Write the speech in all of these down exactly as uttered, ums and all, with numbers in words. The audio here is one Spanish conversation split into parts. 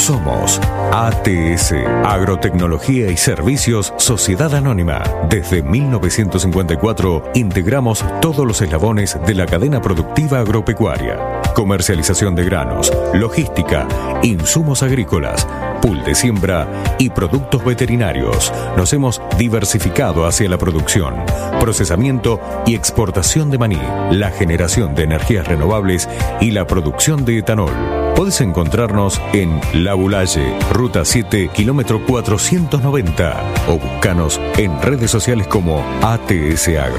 Somos A T S, Agrotecnología y Servicios Sociedad Anónima. Desde mil novecientos cincuenta y cuatro integramos todos los eslabones de la cadena productiva agropecuaria. Comercialización de granos, logística, insumos agrícolas, pool de siembra y productos veterinarios. Nos hemos diversificado hacia la producción, procesamiento y exportación de maní, la generación de energías renovables y la producción de etanol. Podés encontrarnos en La Bulaye, Ruta siete, kilómetro cuatrocientos noventa, o buscanos en redes sociales como A T S Agro.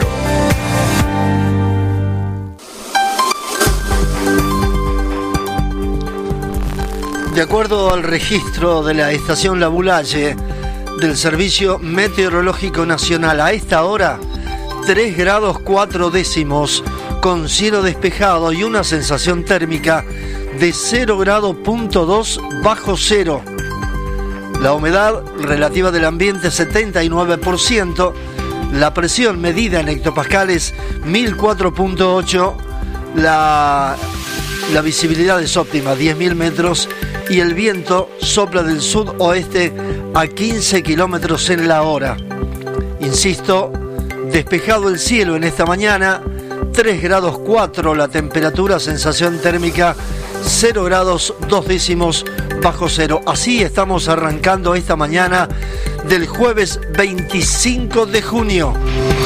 De acuerdo al registro de la estación La Bulaye del Servicio Meteorológico Nacional, a esta hora tres grados cuatro décimos, con cielo despejado y una sensación térmica de cero grado punto dos bajo cero. La humedad relativa del ambiente setenta y nueve por ciento, la presión medida en hectopascales mil cuatro punto ocho, la, la visibilidad es óptima, diez mil metros, y el viento sopla del sudoeste a quince kilómetros en la hora. Insisto, despejado el cielo en esta mañana, tres grados cuatro la temperatura, sensación térmica cero grados dos décimos bajo cero. Así estamos arrancando esta mañana del jueves veinticinco de junio.